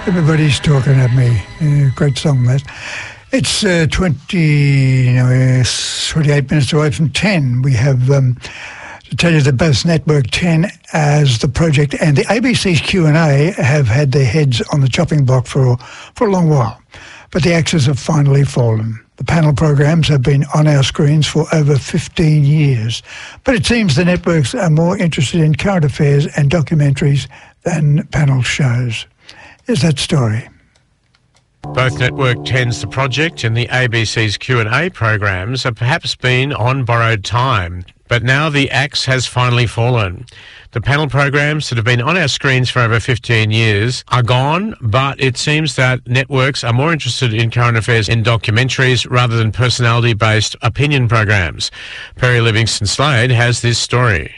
Everybody's talking at me. Great song, that. It's 28 minutes away from 10. We have to tell you that both Network 10 as the project and the ABC's Q&A have had their heads on the chopping block for a long while. But the axes have finally fallen. The panel programs have been on our screens for over 15 years. But it seems the networks are more interested in current affairs and documentaries than panel shows. Here's that story. Both Network 10's The Project and the ABC's Q&A programs have perhaps been on borrowed time, but now the axe has finally fallen. The panel programs that have been on our screens for over 15 years are gone, but it seems that networks are more interested in current affairs and documentaries rather than personality-based opinion programs. Perry Livingston-Slade has this story.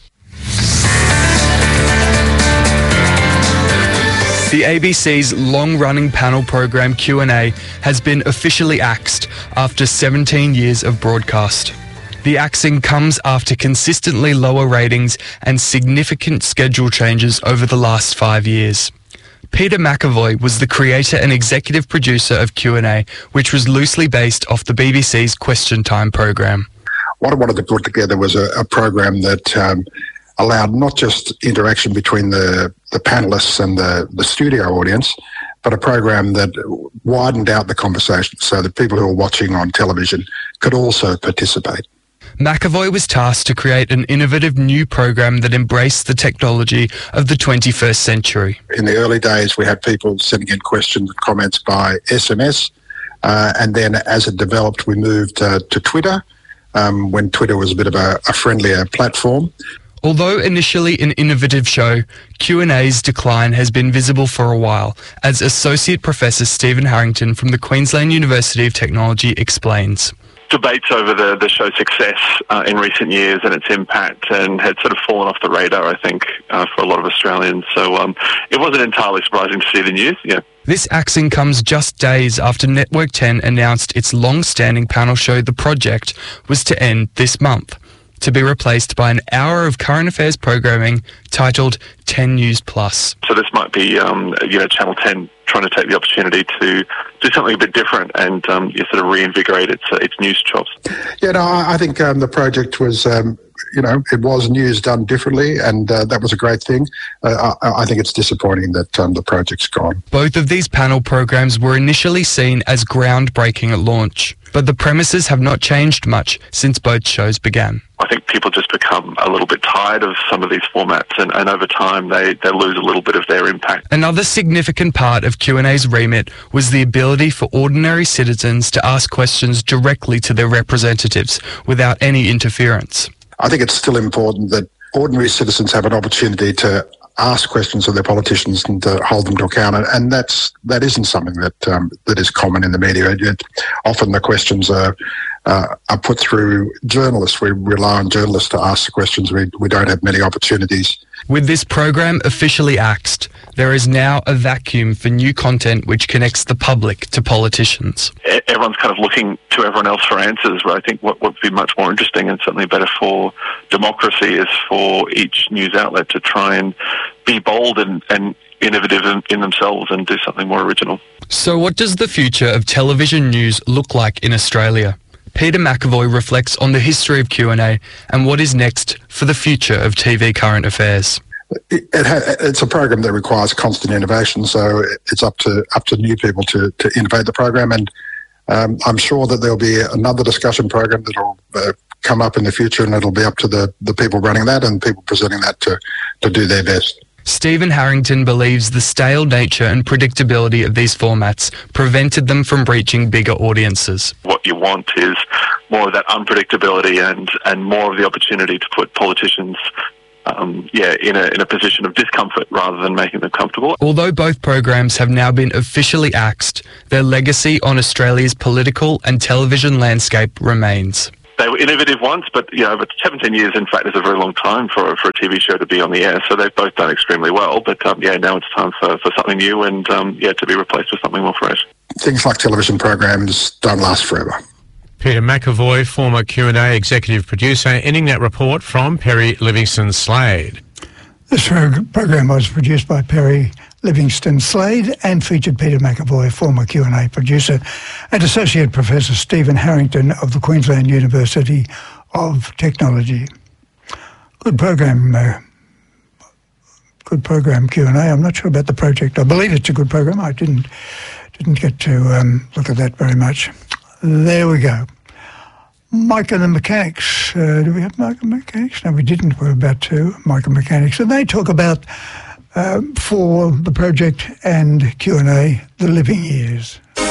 The ABC's long-running panel program Q&A has been officially axed after 17 years of broadcast. The axing comes after consistently lower ratings and significant schedule changes over the last 5 years. Peter McEvoy was the creator and executive producer of Q&A, which was loosely based off the BBC's Question Time program. What I wanted to put together was a program that allowed not just interaction between the panellists and the studio audience, but a program that widened out the conversation so that people who were watching on television could also participate. McEvoy was tasked to create an innovative new program that embraced the technology of the 21st century. In the early days, we had people sending in questions and comments by SMS, and then as it developed, we moved to Twitter, when Twitter was a bit of a friendlier platform. Although initially an innovative show, Q&A's decline has been visible for a while, as Associate Professor Stephen Harrington from the Queensland University of Technology explains. Debates over the show's success in recent years and its impact and had sort of fallen off the radar, I think, for a lot of Australians. So it wasn't entirely surprising to see the news, yeah. This axing comes just days after Network 10 announced its long-standing panel show The Project was to end this month, to be replaced by an hour of current affairs programming titled 10 News Plus. So this might be, Channel 10 trying to take the opportunity to do something a bit different and sort of reinvigorate its news chops. Yeah, no, I think the project was, it was news done differently, and that was a great thing. I think it's disappointing that the project's gone. Both of these panel programs were initially seen as groundbreaking at launch, but the premises have not changed much since both shows began. I think people just become a little bit tired of some of these formats, and over time they lose a little bit of their impact. Another significant part of Q&A's remit was the ability for ordinary citizens to ask questions directly to their representatives without any interference. I think it's still important that ordinary citizens have an opportunity to ask questions of their politicians and to hold them to account, and that isn't something that is common in the media. Often the questions are put through journalists. We rely on journalists to ask the questions. We don't have many opportunities. With this program officially axed, there is now a vacuum for new content which connects the public to politicians. Everyone's kind of looking to everyone else for answers, but I think what would be much more interesting and certainly better for democracy is for each news outlet to try and be bold and innovative in themselves and do something more original. So what does the future of television news look like in Australia? Peter McEvoy reflects on the history of Q&A and what is next for the future of TV current affairs. It's a program that requires constant innovation, so it's up to new people to innovate the program, and I'm sure that there'll be another discussion program that'll come up in the future, and it'll be up to the people running that and people presenting that to do their best. Stephen Harrington believes the stale nature and predictability of these formats prevented them from reaching bigger audiences. What you want is more of that unpredictability and more of the opportunity to put politicians in a position of discomfort rather than making them comfortable. Although both programs have now been officially axed, their legacy on Australia's political and television landscape remains. They were innovative once, but 17 years, in fact, is a very long time for a TV show to be on the air. So they've both done extremely well. But now it's time for something new and to be replaced with something more fresh. Things like television programs don't last forever. Peter McEvoy, former Q&A executive producer, ending that report from Perry Livingston-Slade. This program was produced by Perry Livingston Slade, and featured Peter McAvoy, former Q&A producer, and Associate Professor Stephen Harrington of the Queensland University of Technology. Good program, Q&A. I'm not sure about the project. I believe it's a good program. I didn't get to look at that very much. There we go. Mike and the Mechanics. Do we have Mike and the Mechanics? No, we didn't. We're about to. Mike and Mechanics. And they talk about, for the project and Q&A, the living years.